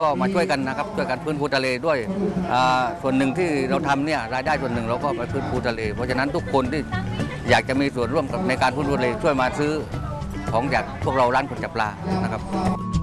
ก็มาช่วยกันนะครับช่วยกันฟื้นฟูทะเลด้วยส่วนหนึ่งที่เราทำเนี่ยรายได้ส่วนหนึ่งเราก็ไปฟื้นฟูทะเลเพราะฉะนั้นทุกคนที่อยากจะมีส่วนร่วมในการฟื้นฟูทะเลช่วยมาซื้อของจากพวกเราร้านคนจับปลานะครับ